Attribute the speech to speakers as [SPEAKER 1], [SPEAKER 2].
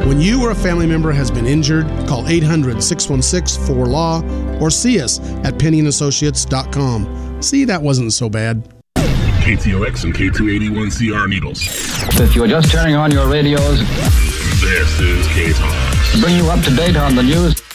[SPEAKER 1] When you or a family member has been injured, call 800-616-4LAW or see us at PennyandAssociates.com. See, that wasn't so bad.
[SPEAKER 2] KTOX and K281CR Needles.
[SPEAKER 3] If you're just turning on your radios,
[SPEAKER 2] this is K-Talks.
[SPEAKER 3] Bring you up to date on the news.